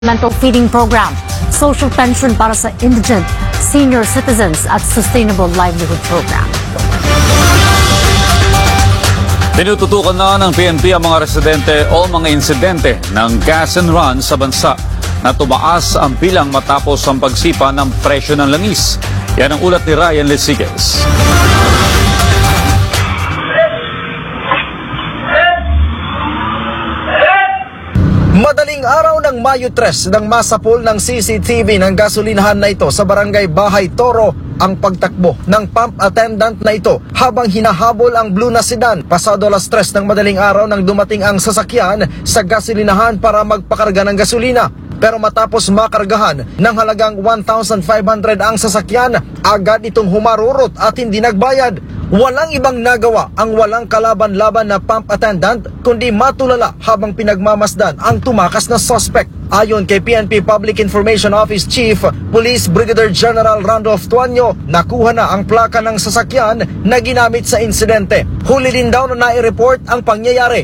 Mental feeding program, social pension para sa indigent, senior citizens at sustainable livelihood program. Tinututukan na ng PNP ang mga residente o mga insidente ng gas and run sa bansa na tumaas ang bilang matapos ang pagsipa ng presyo ng langis. Yan ang ulat ni Ryan Lesiges. Madaling araw ng Mayo 3 nang masapol ng CCTV ng gasolinahan na ito sa barangay Bahay Toro ang pagtakbo ng pump attendant na ito habang hinahabol ang blue na sedan. Pasado alas 3 ng madaling araw nang dumating ang sasakyan sa gasolinahan para magpakarga ng gasolina. Pero matapos makargahan ng halagang 1,500 ang sasakyan, agad itong humarurot at hindi nagbayad. Walang ibang nagawa ang walang kalaban-laban na pump attendant kundi matulala habang pinagmamasdan ang tumakas na suspect. Ayon kay PNP Public Information Office Chief Police Brigadier General Randolph Tuanyo, nakuha na ang plaka ng sasakyan na ginamit sa insidente. Huli din daw na nai-report ang pangyayari.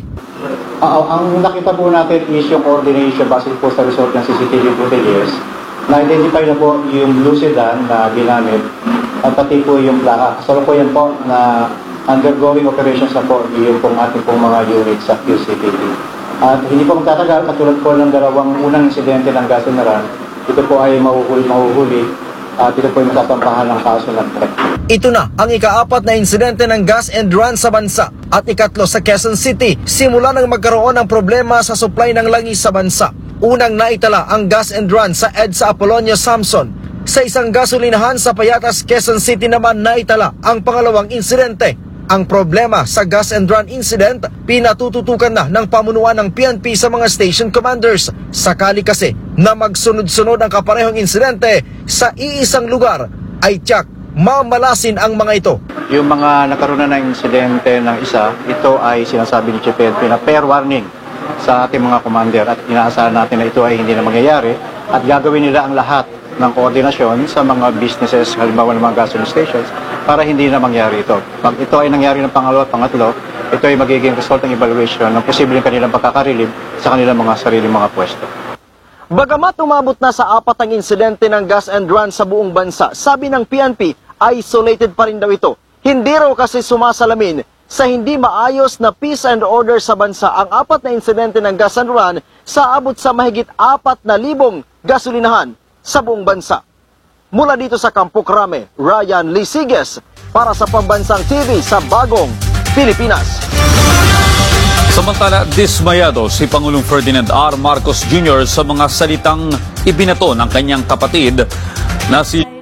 Ang nakita po natin is yung coordination base po sa result ng CCTV footages. Na-identify na po yung blue sedan na ginamit at pati po yung plaka. So po yan po na undergoing operations na po yung pong ating pong mga units sa QCPD. At hindi po magtatagal, katulad po ng dalawang unang insidente ng gas and run, ito po ay mahuhuli at ito po yung natasampahan ng kaso ng threat. Ito na ang ika-4 na insidente ng gas and run sa bansa at ikatlo sa Quezon City simula nang magkaroon ng problema sa supply ng langis sa bansa. Unang naitala ang gas and run sa EDSA Apolonio Samson. Sa isang gasolinahan sa Payatas, Quezon City naman naitala ang pangalawang insidente. Ang problema sa gas and run incident, pinatututukan na ng pamunuan ng PNP sa mga station commanders. Sakali kasi na magsunod-sunod ang kaparehong insidente sa iisang lugar, ay tiyak mamalasin ang mga ito. Yung mga nagkaroon na ng insidente ng isa, ito ay sinasabi ni Chief PNP na fair warning sa ating mga commander at inaasahan natin na ito ay hindi na mangyayari at gagawin nila ang lahat ng koordinasyon sa mga businesses, halimbawa ng mga gasoline stations, para hindi na mangyari ito. Pag ito ay nangyari ng pangalawa at pangatlo, ito ay magiging result ng evaluation ng posibleng kanilang pagkakarilib sa kanilang mga sariling mga pwesto. Bagamat umabot na sa 4 ang insidente ng gas and run sa buong bansa, sabi ng PNP, isolated pa rin daw ito. Hindi raw kasi sumasalamin sa hindi maayos na peace and order sa bansa ang 4 na insidente ng gas and run sa abot sa mahigit 4,000 gasolinahan sa buong bansa. Mula dito sa Campo Crame, Ryan Lesiges para sa Pambansang TV sa Bagong Pilipinas. Samantala, dismayado si Pangulong Ferdinand R. Marcos Jr. sa mga salitang ibinato ng kanyang kapatid na si